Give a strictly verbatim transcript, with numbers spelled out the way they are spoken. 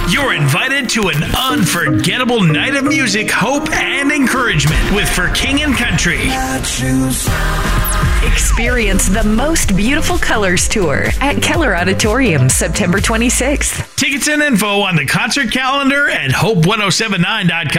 You're invited to an unforgettable night of music, hope, and encouragement with For King and Country. Experience the Most Beautiful Colors Tour at Keller Auditorium, September twenty-sixth. Tickets and info on the concert calendar at hope ten seventy-nine dot com.